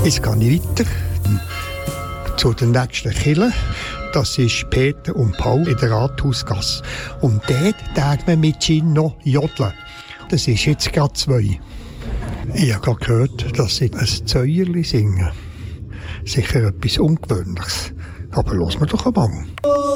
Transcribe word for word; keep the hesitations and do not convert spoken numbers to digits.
Jetzt gehe ich weiter zu den nächsten Kirchen. Das ist Peter und Paul in der Rathausgasse. Und dort darf man mit Gin noch jodeln. Das ist jetzt gerade zwei. Ich habe gerade gehört, dass sie ein Zäuerli singen. Sicher etwas Ungewöhnliches. Aber hören wir doch einmal.